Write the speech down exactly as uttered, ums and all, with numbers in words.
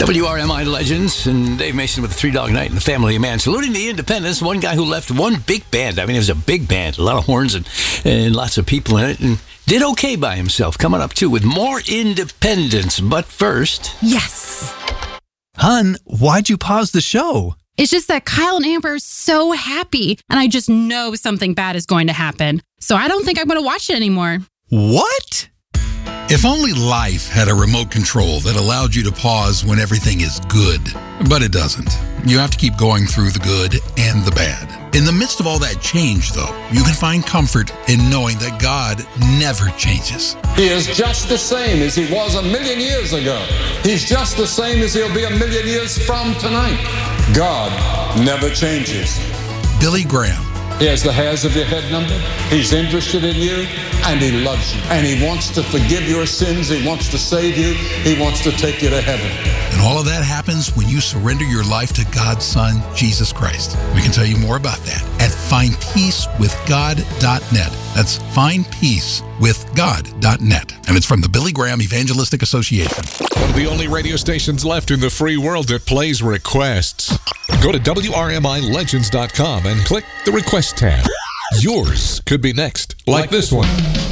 W R M I legends and Dave Mason with the Three Dog Night and the Family Man. Saluting the independents, one guy who left one big band. I mean, it was a big band, a lot of horns and, and lots of people in it, and did okay by himself. Coming up, too, with more independence. But first... Yes. Hun, why'd you pause the show? It's just that Kyle and Amber are so happy, and I just know something bad is going to happen. So I don't think I'm going to watch it anymore. What? If only life had a remote control that allowed you to pause when everything is good. But it doesn't. You have to keep going through the good and the bad. In the midst of all that change, though, you can find comfort in knowing that God never changes. He is just the same as he was a million years ago. He's just the same as he'll be a million years from tonight. God never changes. Billy Graham. He has the hairs of your head numbered. He's interested in you, and he loves you. And he wants to forgive your sins. He wants to save you. He wants to take you to heaven. And all of that happens when you surrender your life to God's Son, Jesus Christ. We can tell you more about that at find peace with god dot net. That's find peace with god dot net. And it's from the Billy Graham Evangelistic Association. One of the only radio stations left in the free world that plays requests. Go to W R M I legends dot com and click the request tab. Yours could be next, like this one.